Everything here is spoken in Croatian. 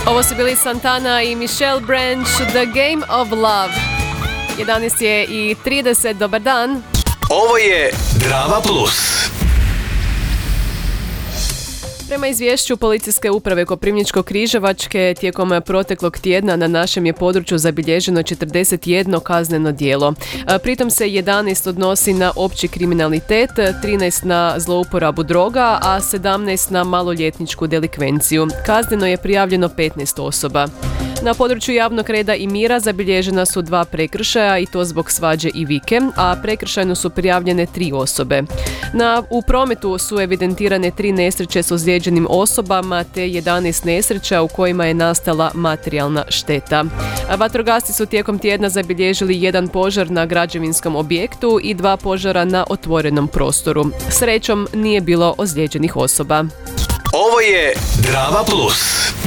Ovo su bili Santana i Michelle Branch, The Game of Love. 11 je i 30, dobar dan. Ovo je Drava Plus. Prema izvješću Policijske uprave Koprivničko-križevačke, tijekom proteklog tjedna na našem je području zabilježeno 41 kazneno djelo. Pritom se 11 odnosi na opći kriminalitet, 13 na zlouporabu droga, a 17 na maloljetničku delikvenciju. Kazneno je prijavljeno 15 osoba. Na području javnog reda i mira zabilježena su 2 prekršaja i to zbog svađe i vike, a prekršajno su prijavljene 3 osobe. U prometu su evidentirane 3 nesreće s ozlijeđenim osobama te 11 nesreća u kojima je nastala materijalna šteta. Vatrogasci su tijekom tjedna zabilježili 1 požar na građevinskom objektu i 2 požara na otvorenom prostoru. Srećom nije bilo ozlijeđenih osoba. Ovo je Drava Plus.